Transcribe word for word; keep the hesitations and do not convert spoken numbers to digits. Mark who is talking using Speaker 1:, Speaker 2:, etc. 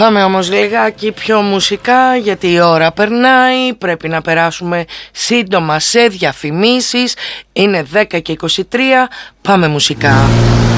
Speaker 1: Πάμε όμως λιγάκι πιο μουσικά, γιατί η ώρα περνάει, πρέπει να περάσουμε σύντομα σε διαφημίσεις. Είναι δέκα και είκοσι τρία, πάμε μουσικά.